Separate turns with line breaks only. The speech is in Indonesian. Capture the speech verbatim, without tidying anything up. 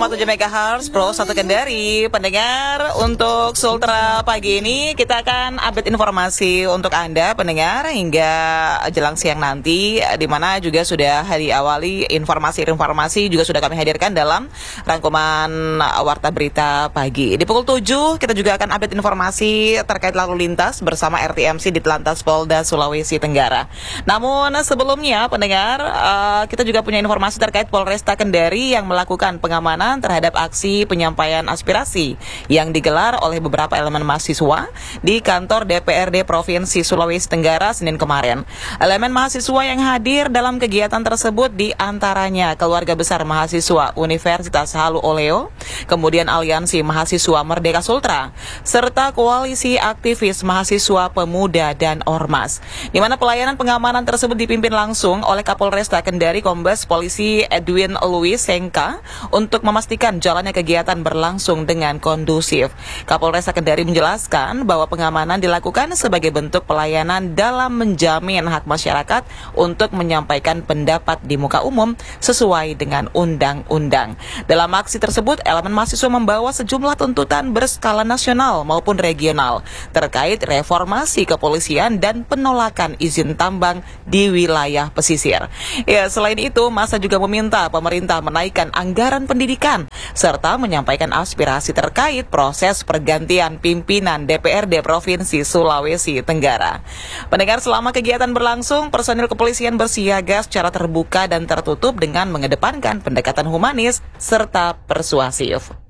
koma tujuh megahertz Pro satu Kendari. Pendengar, untuk Sultra pagi ini kita akan update informasi untuk Anda pendengar hingga jelang siang nanti, di mana juga sudah diawali informasi-informasi juga sudah kami hadirkan dalam rangkuman Warta Berita Pagi. Di pukul tujuh kita juga akan update informasi terkait lalu lintas bersama R T M C di Telantas Polda Sulawesi Tenggara. Namun sebelumnya pendengar, uh, kita juga punya informasi terkait Polresta Kendari yang melakukan pengamanan terhadap aksi penyampaian aspirasi yang digelar oleh beberapa elemen mahasiswa di kantor D P R D Provinsi Sulawesi Tenggara Senin kemarin. Elemen mahasiswa yang hadir dalam kegiatan tersebut diantaranya keluarga besar mahasiswa Universitas Halu Oleo, kemudian Aliansi Mahasiswa Merdeka Sultra, serta koalisi aktivis mahasiswa pemuda dan ormas, di mana pelayanan pengamanan tersebut dipimpin langsung oleh Kapolresta Kendari Kombes Polisi Edwin Louis Sengka untuk memastikan jalannya kegiatan berlangsung dengan kondusif. Kapolresta Kendari menjelaskan bahwa pengamanan dilakukan sebagai bentuk pelayanan dalam menjamin hak masyarakat untuk menyampaikan pendapat di muka umum sesuai dengan undang-undang. Dalam aksi tersebut, elemen mahasiswa membawa sejumlah tuntutan berskala nasional maupun regional terkait reformasi kepolisian dan penolakan izin tambang di wilayah pesisir. Ya, selain itu, masa juga meminta pemerintah menaikkan anggaran pendidikan serta menyampaikan aspirasi terkait proses pergantian pimpinan D P R D Provinsi Sulawesi Tenggara. Pendengar, selama kegiatan berlangsung, personil kepolisian bersiaga secara terbuka dan tertutup dengan mengedepankan pendekatan humanis serta persuasif.